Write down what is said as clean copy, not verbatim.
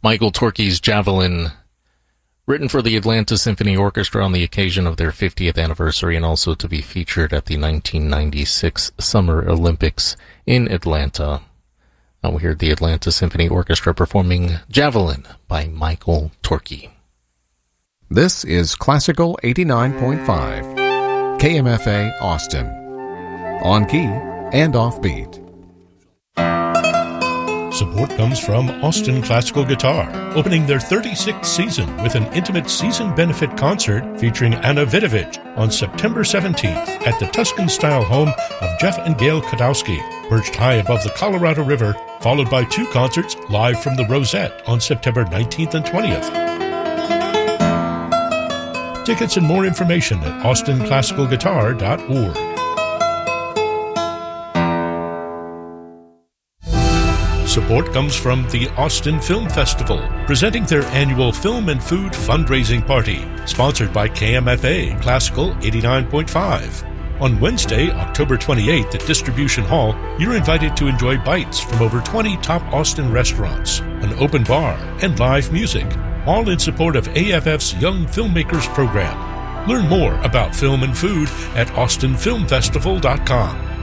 Michael Torke's Javelin, written for the Atlanta Symphony Orchestra on the occasion of their 50th anniversary and also to be featured at the 1996 Summer Olympics in Atlanta. Now we heard the Atlanta Symphony Orchestra performing Javelin by Michael Torke. This is Classical 89.5, KMFA Austin, on key and offbeat. Support comes from Austin Classical Guitar, opening their 36th season with an intimate season benefit concert featuring Anna Vidovich on September 17th at the Tuscan-style home of Jeff and Gail Kadowski, perched high above the Colorado River, followed by 2 concerts live from the Rosette on September 19th and 20th. Tickets and more information at austinclassicalguitar.org. Support comes from the Austin Film Festival, presenting their annual Film and Food fundraising party, sponsored by KMFA Classical 89.5. On Wednesday, October 28th at Distribution Hall, you're invited to enjoy bites from over 20 top Austin restaurants, an open bar, and live music, all in support of AFF's Young Filmmakers program. Learn more about film and food at austinfilmfestival.com.